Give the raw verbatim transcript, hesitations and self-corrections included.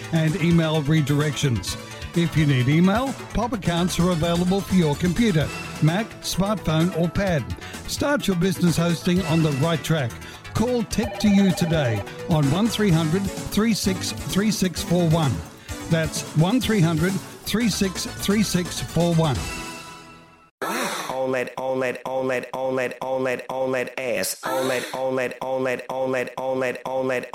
and email redirections. If you need email, Pop accounts are available for your computer, Mac, smartphone or pad. Start your business hosting on the right track. Call Tech to You today on one three hundred, three six three six four one. That's one three hundred, three six three six four one. On that, on that, on that, on that, on that, on that ass. On that, on that, on that, on that, on that, on that,